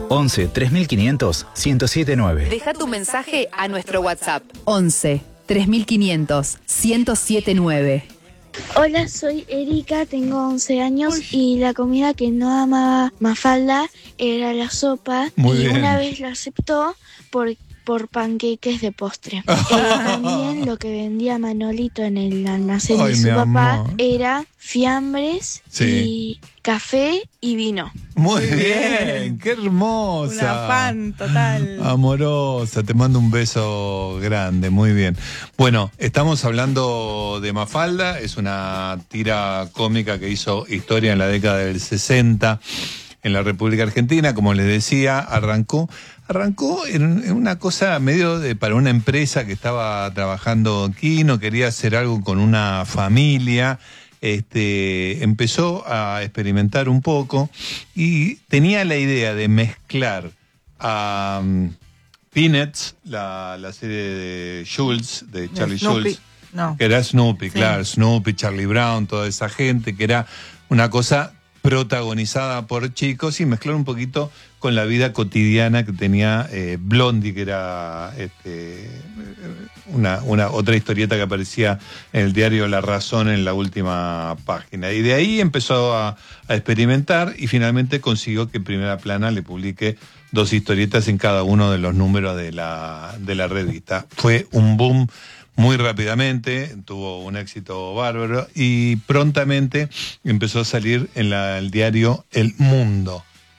11 3500 1079. Deja tu mensaje a nuestro WhatsApp. 11 3500 1079. Hola, soy Erika, tengo 11 años y la comida que no amaba Mafalda era la sopa. Muy y bien. una vez la aceptó por panqueques de postre. También lo que vendía Manolito en el almacén Ay, de su mi papá amor. era fiambres y café y vino. Muy bien, qué hermosa. Una fan total. Amorosa, te mando un beso grande, muy bien. Bueno, estamos hablando de Mafalda, es una tira cómica que hizo historia en la década del 60 en la República Argentina, como les decía, arrancó en una cosa medio para una empresa que estaba trabajando Quino, quería hacer algo con una familia. Empezó a experimentar un poco y tenía la idea de mezclar a Peanuts, la serie de Schulz, de Charlie Schulz, que era Snoopy, claro, Snoopy, Charlie Brown, toda esa gente, que era una cosa protagonizada por chicos, y mezclar un poquito con la vida cotidiana que tenía Blondie, que era una otra historieta que aparecía en el diario La Razón en la última página. Y de ahí empezó a experimentar y finalmente consiguió que Primera Plana le publique 2 historietas en cada uno de los números de la revista. Fue un boom muy rápidamente, tuvo un éxito bárbaro y prontamente empezó a salir en el diario El Mundo.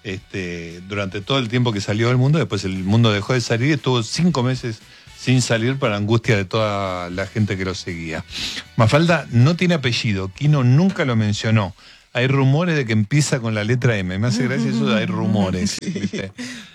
Durante todo el tiempo que salió El Mundo, después El Mundo dejó de salir y estuvo 5 meses sin salir, para angustia de toda la gente que lo seguía. Mafalda no tiene apellido, Quino nunca lo mencionó. Hay rumores de que empieza con la letra M. Me hace gracia eso de hay rumores. ¿Viste?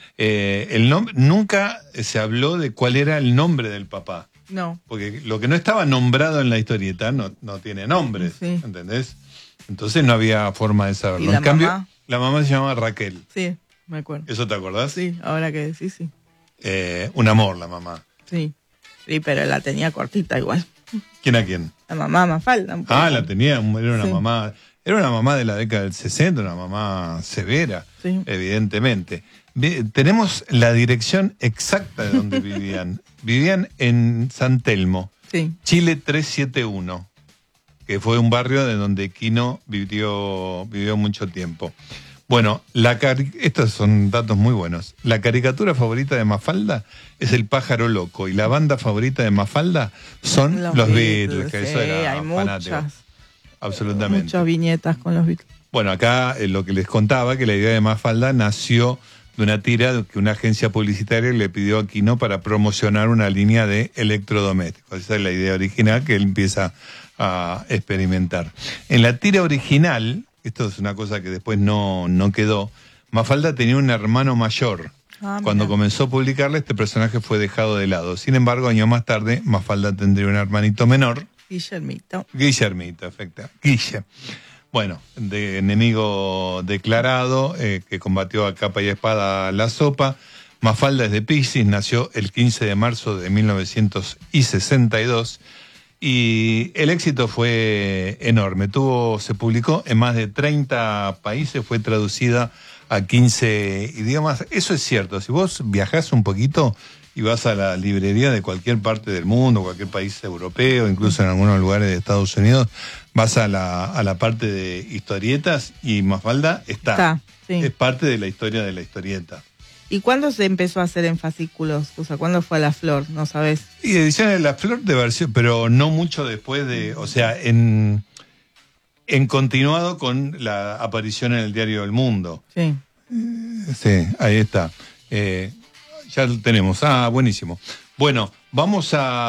El nombre, nunca se habló de cuál era el nombre del papá. No. Porque lo que no estaba nombrado en la historieta no tiene nombre, ¿entendés? Entonces no había forma de saberlo. ¿Y la en cambio, mamá? la mamá se llama Raquel. Sí, me acuerdo. ¿Eso te acordás? Sí, ahora que decís, sí. Un amor la mamá. Sí, pero la tenía cortita igual. ¿Quién a quién? La mamá Mafalda. La tenía, era una mamá. Era una mamá de la década del 60, una mamá severa, evidentemente. Tenemos la dirección exacta de donde vivían. Vivían en San Telmo, Chile 371, que fue un barrio de donde Quino vivió mucho tiempo. Bueno, estos son datos muy buenos. La caricatura favorita de Mafalda es El Pájaro Loco, y la banda favorita de Mafalda son los Beatles, que eso era hay fanático. muchas. Absolutamente. Muchas viñetas con los Beatles. Bueno, acá lo que les contaba, que la idea de Mafalda nació de una tira que una agencia publicitaria le pidió a Quino para promocionar una línea de electrodomésticos. Esa es la idea original que él empieza a experimentar. En la tira original, esto es una cosa que después no quedó, Mafalda tenía un hermano mayor. Cuando comenzó a publicarla, este personaje fue dejado de lado. Sin embargo, años más tarde, Mafalda tendría un hermanito menor. Guillermito, efecto. Guille. Bueno, de enemigo declarado, que combatió a capa y espada la sopa. Mafalda es de Piscis, nació el 15 de marzo de 1962 y el éxito fue enorme. Se publicó en más de 30 países, fue traducida a 15 idiomas. Eso es cierto, si vos viajás un poquito y vas a la librería de cualquier parte del mundo, cualquier país europeo, incluso en algunos lugares de Estados Unidos, vas a la parte de historietas y Mafalda está. Es parte de la historia de la historieta. ¿Y cuándo se empezó a hacer en fascículos? O sea, ¿cuándo fue a La Flor? ¿No sabés? Y ediciones de La Flor de versión, pero no mucho después de, o sea, en continuado con la aparición en el diario El Mundo. Sí, ahí está. Ya lo tenemos. Buenísimo. Bueno, vamos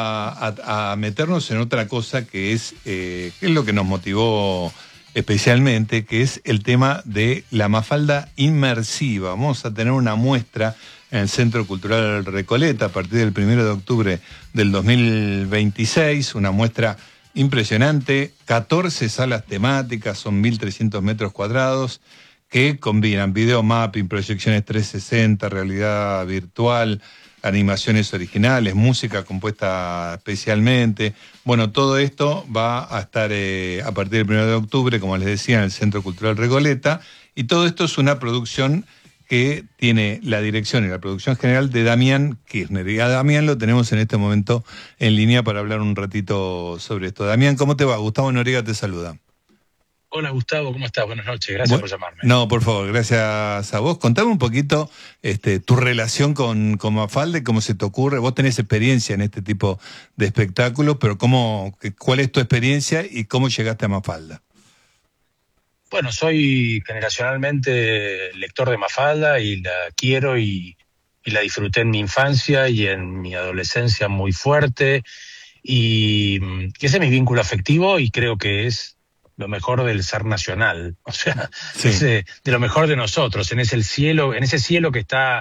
a meternos en otra cosa que es lo que nos motivó especialmente, que es el tema de la Mafalda inmersiva. Vamos a tener una muestra en el Centro Cultural Recoleta a partir del 1 de octubre del 2026, una muestra impresionante, 14 salas temáticas, son 1.300 metros cuadrados, que combinan video mapping, proyecciones 360, realidad virtual, animaciones originales, música compuesta especialmente. Bueno, todo esto va a estar a partir del 1 de octubre, como les decía, en el Centro Cultural Recoleta, y todo esto es una producción que tiene la dirección y la producción general de Damián Kirchner. Y a Damián lo tenemos en este momento en línea para hablar un ratito sobre esto. Damián, ¿cómo te va? Gustavo Noriega te saluda. Hola Gustavo, ¿cómo estás? Buenas noches, gracias por llamarme. No, por favor, gracias a vos. Contame un poquito tu relación con Mafalda y cómo se te ocurre. Vos tenés experiencia en este tipo de espectáculos, pero ¿cuál es tu experiencia y cómo llegaste a Mafalda? Bueno, soy generacionalmente lector de Mafalda y la quiero y la disfruté en mi infancia y en mi adolescencia muy fuerte. Y ese es mi vínculo afectivo y creo que es lo mejor del ser nacional, o sea, sí, de lo mejor de nosotros, en ese cielo que está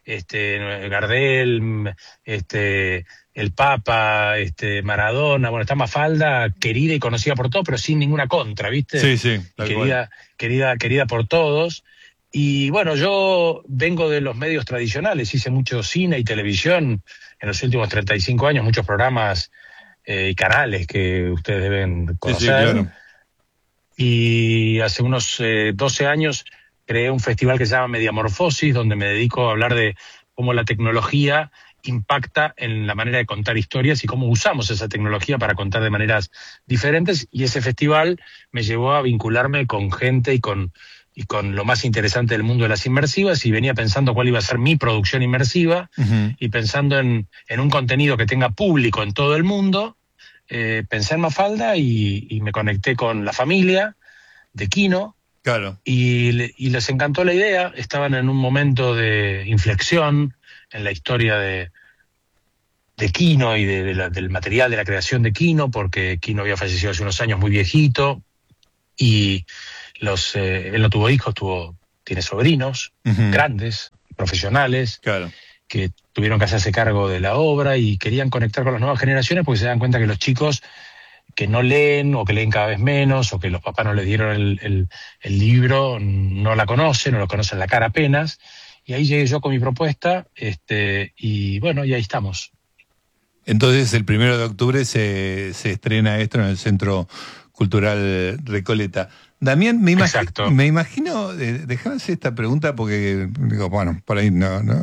Gardel, el Papa, Maradona, bueno, está Mafalda, querida y conocida por todos, pero sin ninguna contra, ¿viste? Sí, sí, tal cual. Querida por todos. Y bueno, yo vengo de los medios tradicionales, hice mucho cine y televisión en los últimos 35 años, muchos programas y canales que ustedes deben conocer. Sí, claro. Y hace unos 12 años creé un festival que se llama Mediamorfosis, donde me dedico a hablar de cómo la tecnología impacta en la manera de contar historias y cómo usamos esa tecnología para contar de maneras diferentes. Y ese festival me llevó a vincularme con gente y con lo más interesante del mundo de las inmersivas, y venía pensando cuál iba a ser mi producción inmersiva, y pensando en un contenido que tenga público en todo el mundo. Pensé en Mafalda y me conecté con la familia de Kino. Claro. Y les encantó la idea. Estaban en un momento de inflexión en la historia de Kino y del material de la creación de Kino, porque Kino había fallecido hace unos años muy viejito y él no tuvo hijos, tiene sobrinos grandes, profesionales. Claro. Que tuvieron que hacerse cargo de la obra y querían conectar con las nuevas generaciones porque se dan cuenta que los chicos que no leen o que leen cada vez menos o que los papás no les dieron el libro no la conocen o lo conocen la cara apenas. Y ahí llegué yo con mi propuesta y bueno, y ahí estamos. Entonces el 1 de octubre se estrena esto en el Centro Cultural Recoleta. Damián, me imagino, déjame hacer esta pregunta porque digo, bueno, por ahí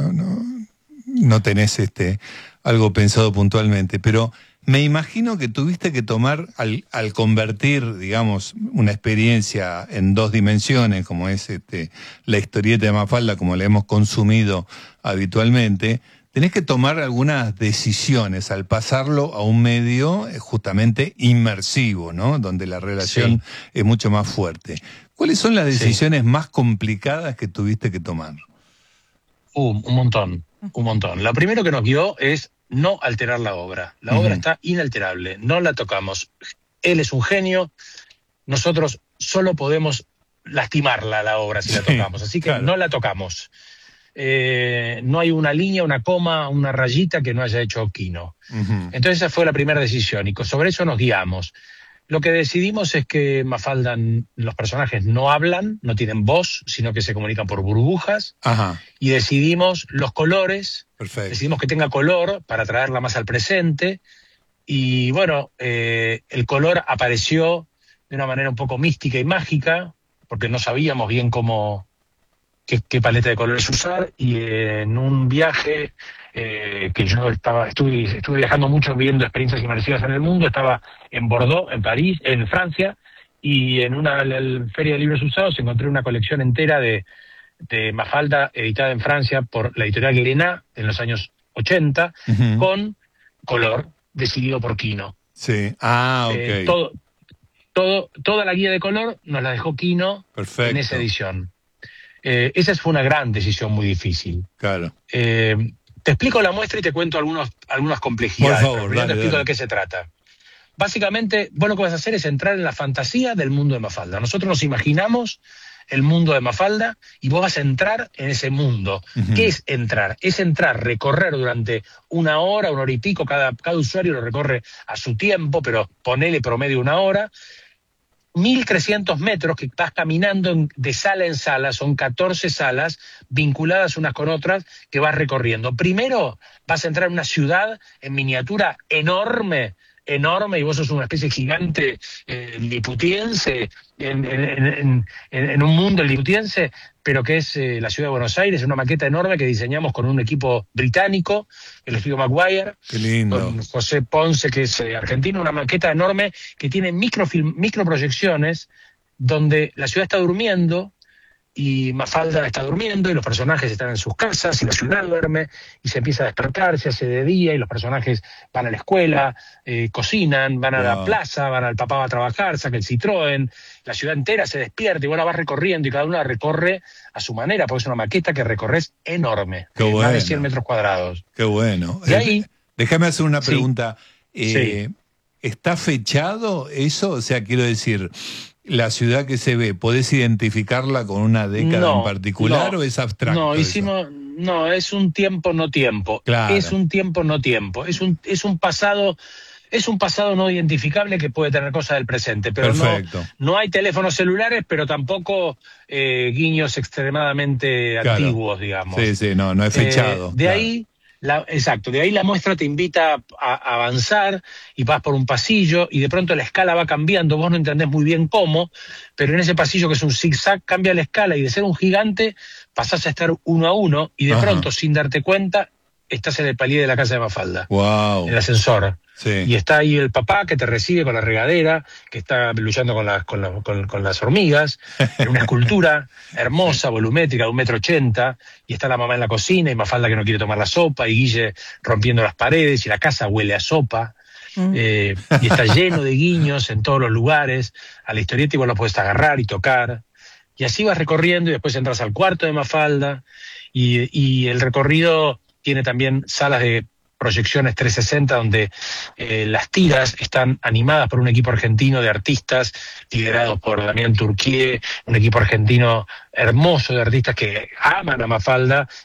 no tenés algo pensado puntualmente, pero me imagino que tuviste que tomar, al convertir, digamos, una experiencia en 2 dimensiones, como es la historieta de Mafalda, como la hemos consumido habitualmente, tenés que tomar algunas decisiones al pasarlo a un medio justamente inmersivo, ¿no? Donde la relación es mucho más fuerte. ¿Cuáles son las decisiones más complicadas que tuviste que tomar? Un montón. Lo primero que nos guió es no alterar la obra. La obra está inalterable, no la tocamos. Él es un genio, nosotros solo podemos lastimarla la obra si la tocamos, así que no la tocamos. No hay una línea, una coma, una rayita que no haya hecho Kino. Entonces esa fue la primera decisión y sobre eso nos guiamos. Lo que decidimos es que Mafalda, los personajes no hablan, no tienen voz, sino que se comunican por burbujas. Y decidimos los colores. Perfecto. Decidimos que tenga color para traerla más al presente. Y bueno, el color apareció de una manera un poco mística y mágica, porque no sabíamos bien qué paleta de colores usar, y en un viaje que yo estuve viajando mucho, viviendo experiencias inmersivas en el mundo, estaba en Bordeaux, en París, en Francia, y en una feria de libros usados encontré una colección entera de Mafalda editada en Francia por la editorial Glénat en los años 80, con color decidido por Kino. Sí, ok. Toda la guía de color nos la dejó Kino. Perfecto. En esa edición. Esa fue una gran decisión muy difícil. Claro. Te explico la muestra y te cuento algunas complejidades. Por favor, pero te explico de qué se trata. Básicamente, vos lo que vas a hacer es entrar en la fantasía del mundo de Mafalda. Nosotros nos imaginamos el mundo de Mafalda y vos vas a entrar en ese mundo. ¿Qué es entrar? Es entrar, recorrer durante 1 hora, 1 hora y pico, cada usuario lo recorre a su tiempo, pero ponele promedio 1 hora, 1.300 metros que estás caminando de sala en sala, son 14 salas vinculadas unas con otras que vas recorriendo. Primero vas a entrar en una ciudad en miniatura enorme, enorme y vos sos una especie gigante liputiense en un mundo liputiense, pero que es la ciudad de Buenos Aires, una maqueta enorme que diseñamos con un equipo británico, el estudio Maguire, Qué lindo. con José Ponce, que es argentino, una maqueta enorme que tiene microproyecciones donde la ciudad está durmiendo y Mafalda está durmiendo y los personajes están en sus casas y la ciudad duerme y se empieza a despertar, se hace de día y los personajes van a la escuela, cocinan, van a la plaza, el papá va a trabajar, saca el Citroën, la ciudad entera se despierta y vos la vas recorriendo y cada una la recorre a su manera, porque es una maqueta que recorres enorme, Qué bueno. más de 100 metros cuadrados. Qué bueno. De ahí, Déjame hacer una pregunta. Sí. ¿Está fechado eso? O sea, quiero decir, la ciudad que se ve, ¿podés identificarla con una década en particular o es abstracto? No, eso? No, es un tiempo no tiempo. Claro. Es un tiempo no tiempo. Es un pasado no identificable que puede tener cosas del presente, pero Perfecto. no hay teléfonos celulares, pero tampoco guiños extremadamente antiguos, digamos. Sí, no es fechado. De ahí la muestra te invita a avanzar y vas por un pasillo y de pronto la escala va cambiando, vos no entendés muy bien cómo, pero en ese pasillo que es un zigzag cambia la escala y de ser un gigante pasás a estar 1 a 1 y de pronto, sin darte cuenta, estás en el palier de la casa de Mafalda, Wow. en el ascensor. Sí. Y está ahí el papá que te recibe con la regadera, que está luchando con las hormigas, en una escultura hermosa, volumétrica, de 1,80 m, y está la mamá en la cocina, y Mafalda que no quiere tomar la sopa, y Guille rompiendo las paredes, y la casa huele a sopa, y está lleno de guiños en todos los lugares, a la historieta y vos lo podés agarrar y tocar, y así vas recorriendo, y después entras al cuarto de Mafalda, y el recorrido tiene también salas de proyecciones 360 donde las tiras están animadas por un equipo argentino de artistas liderados por Damián Turquier, un equipo argentino hermoso de artistas que aman a Mafalda